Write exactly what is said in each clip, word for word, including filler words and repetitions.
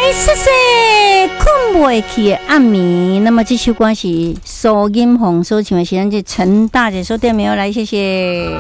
谢谢困不去的暗暝。那么这首歌是苏音红所唱的，是咱这陈大姐所点名来，谢谢。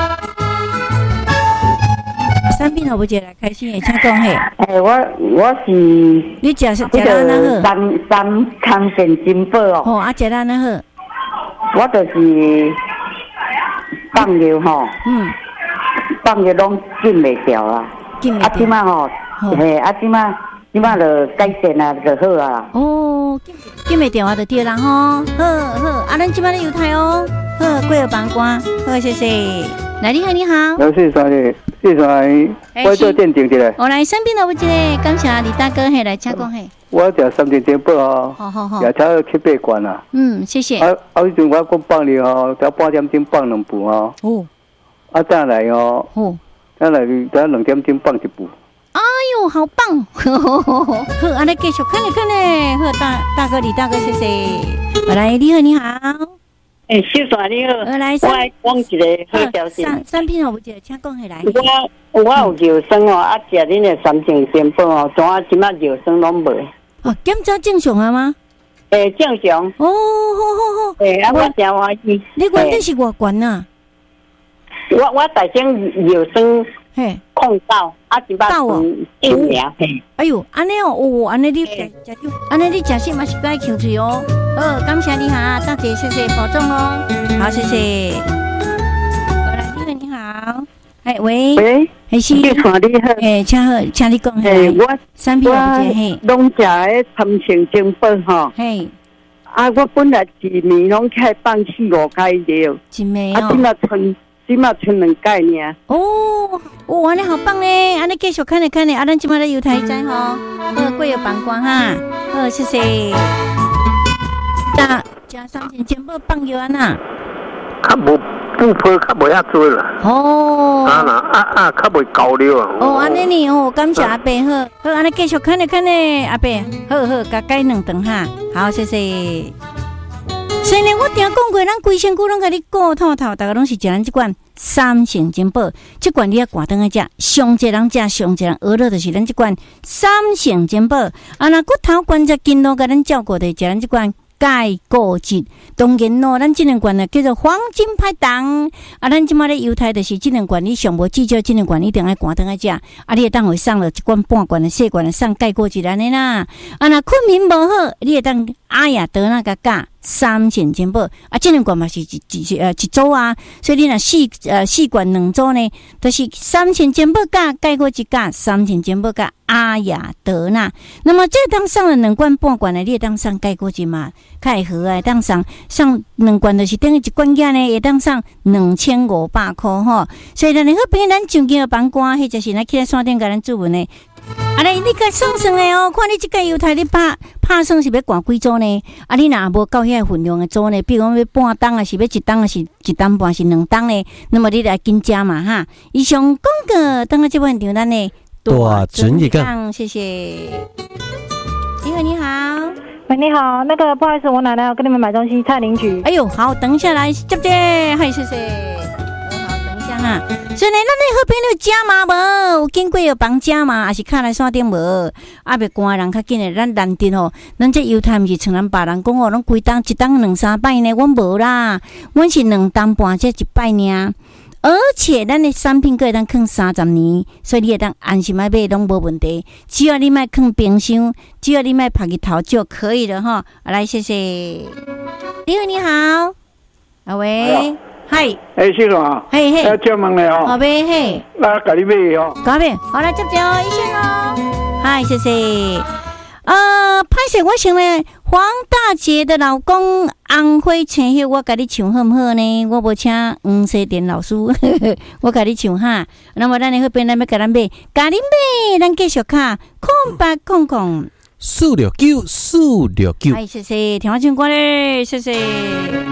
三品好不姐来开心的，请讲嘿。 诶，我我是你食食食咱那好， 三三康健金宝哦。 哦，啊食咱那好， 我就是放尿吼，嗯，放尿拢禁袂掉啊。禁袂掉。啊，即马吼，嘿，啊，即马即马就改善啊，就好啊。哦， 禁禁袂掉啊，就对啦吼。好好，啊，咱即马咧犹太哦，好，过有帮关，好，谢谢。来，你好，你好。 老谢三姐，谢三，我做鉴定一下。 我来生病了，我一个感谢李大哥，嘿，来请讲嘿。 我食三斤金宝哦， 好好好， 也差七八罐啊。 嗯，谢谢。 啊啊，迄阵我讲放你哦，才半点钟放两部哦。哦。啊，再来哦。哦。再来，再两点钟放一部。 哎呦，好棒！好，安尼继续看咧看咧，好，大大哥李大哥，谢谢。我来，你好，你好。 诶，小帅你好， 我来， 我讲一个好消息。 三三品我记得，请讲起来。 我我有尿酸哦，啊，食恁的三正金宝哦，怎啊即马尿酸拢无？ 哦，检查正常啊吗？ 诶，正常。 哦，好好好。 诶，啊，我真欢喜。 你原底是偌悬啊？ 我我大正尿酸嘿控到，啊，即马正名嘿。 哎呦，安尼哦，哦，安尼你食食酒，安尼你食食嘛是该求嘴哦。好，感谢你哈，大姐，谢谢，保重哦。好，谢谢。好来，你好，你好。哎，喂， 喂， 还是你好，你好。 哎，请好，请你讲。 嘿，我三品我嘿， 拢食诶参成金宝吼。嘿。啊，我本来一年拢开放四五盖了， 一年哦。 啊，今嘛剩，今嘛剩两盖尔。 哦，哦，安尼好棒嘞！安尼继续看咧看咧，啊，咱今嘛咧犹太仔吼，好，过有帮光哈，好，谢谢。那加三千金宝放药安呐？ 较无不坡，较无遐多啦。 哦。 啊啦啊啊，较袂高了啊。 哦，安尼呢哦，感谢阿伯好，好，安尼继续看咧看咧，阿伯，好好，甲改两顿哈，好，谢谢。所以呢，我定讲过，咱规身躯拢甲你顾透透，大家拢是食咱即款三成金宝，即款你要挂灯去食，上济人食，上济人娱乐就是咱即款三成金宝。啊，那骨头关节筋络，甲咱照顾的食咱即款钙固质。当然咯，咱即两罐呢叫做黄金拍档。啊，咱即马咧犹太就是即两罐，你上无至少即两罐一定爱挂灯去食。啊，你会当会送了一罐半罐的细罐的送钙固质安尼啦。啊，那困眠无好，你会当阿呀得那个钙。三成金宝啊，这两罐嘛是一一呃一组啊，所以你若四呃四罐两组呢，都、就是三成金宝加钙固质加三成金宝加阿雅德纳。那么这当上了两罐半罐的，你会当上钙固质嘛？较会好啊，当上上两罐就是等于一罐价呢，会当上两千五百块吼。所以咱好朋友咱上京的帮官，或者是咱去来山顶甲咱注文呢。啊，你你甲算算的哦，看你即个犹太你拍拍算是要挂几组呢？啊，你若无够遐份量的组呢，比如讲要半当啊，是要一当啊，是一当半是两当呢？那么你来紧加嘛哈！以上广告，等下这问题咱呢大准一个， 谢谢。你好，你好， 喂，你好，那个不好意思，我奶奶要跟你们买东西，蔡邻居。 哎呦，好，等一下来接接，嗨，谢谢。啊，所以呢，咱咧好朋友加码无？有经过有帮加码，还是卡来山顶无？啊，别赶人较紧诶，咱难得吼，咱这犹太毋是像咱别人讲哦，拢规当一当两三摆呢，阮无啦，阮是两当半这一摆呢。而且咱的产品可以当放三十年，所以你会当安心买买拢无问题。只要你莫放冰箱，只要你莫晒日头就可以了哈。来，谢谢。你好，你好，啊喂。嗨， 哎，先生啊， 嘿嘿， 要叫问你哦， 好呗嘿， 那给你买哦， 搞呗，好来接接哦，医生哦，嗨，谢谢。呃，拍摄我想呢，黄大姐的老公红花青迄，我甲你唱好唔好呢？我无请黄世典老师，我甲你唱哈。那么咱的好边咱要甲咱买，甲你买，咱继续卡空白空空四六九四六九， 哎，谢谢，听我唱歌咧，谢谢。